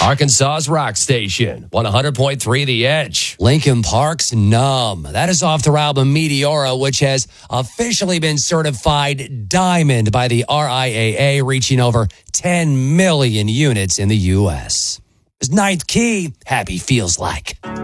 Arkansas's rock station, 100.3 The Edge. Linkin Park's Numb. That is off their album Meteora, which has officially been certified diamond by the RIAA, reaching over 10 million units in the U.S. Ninth Key, Happy Feels Like.